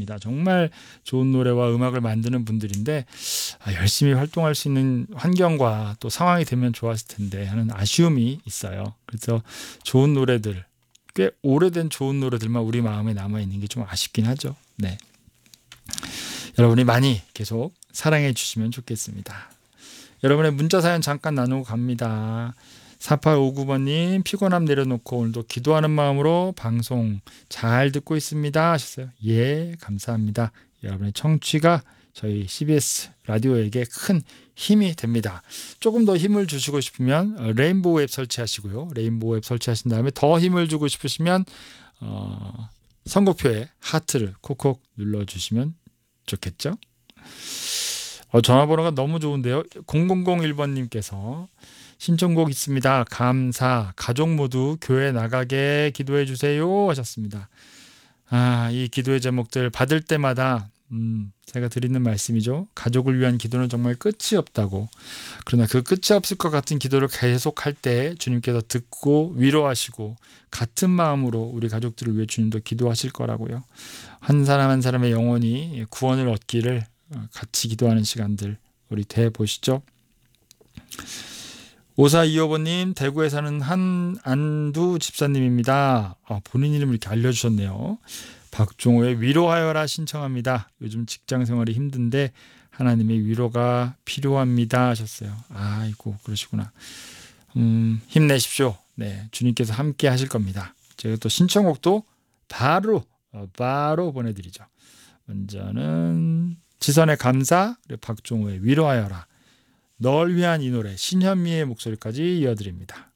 분들입니다. 정말 좋은 노래와 음악을 만드는 분들인데 열심히 활동할 수 있는 환경과 또 상황이 되면 좋았을 텐데 하는 아쉬움이 있어요. 그래서 좋은 노래들, 꽤 오래된 좋은 노래들만 우리 마음에 남아있는 게 좀 아쉽긴 하죠. 네. 여러분이 많이 계속 사랑해 주시면 좋겠습니다. 여러분의 문자 사연 잠깐 나누고 갑니다. 4859번님, 피곤함 내려놓고 오늘도 기도하는 마음으로 방송 잘 듣고 있습니다 하셨어요. 예, 감사합니다. 여러분의 청취가 저희 CBS 라디오에게 큰 힘이 됩니다. 조금 더 힘을 주시고 싶으면 레인보우 앱 설치하시고요. 레인보우 앱 설치하신 다음에 더 힘을 주고 싶으시면 선곡표에 하트를 콕콕 눌러주시면 좋겠죠. 전화번호가 너무 좋은데요. 0001번님께서 신청곡 있습니다. 감사. 가족 모두 교회 나가게 기도해 주세요 하셨습니다. 이 기도의 제목들 받을 때마다 제가 드리는 말씀이죠. 가족을 위한 기도는 정말 끝이 없다고. 그러나 그 끝이 없을 것 같은 기도를 계속할 때 주님께서 듣고 위로하시고 같은 마음으로 우리 가족들을 위해 주님도 기도하실 거라고요. 한 사람 한 사람의 영혼이 구원을 얻기를 같이 기도하는 시간들 우리 돼보시죠. 5425번님, 대구에 사는 한안두 집사님입니다. 본인 이름을 이렇게 알려주셨네요. 박종호의 위로하여라 신청합니다. 요즘 직장 생활이 힘든데 하나님의 위로가 필요합니다 하셨어요. 아이고 그러시구나. 힘내십시오. 네, 주님께서 함께 하실 겁니다. 제가 또 신청곡도 바로 보내드리죠. 먼저는 지선의 감사, 그리고 박종호의 위로하여라, 널 위한 이 노래 신현미의 목소리까지 이어드립니다.